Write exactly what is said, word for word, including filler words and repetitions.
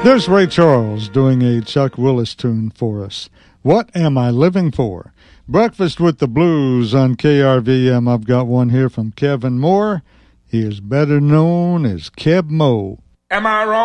There's Ray Charles doing a Chuck Willis tune for us. What Am I Living For? Breakfast with the Blues on K R V M. I've got one here from Kevin Moore. He is better known as Keb Mo. Am I wrong?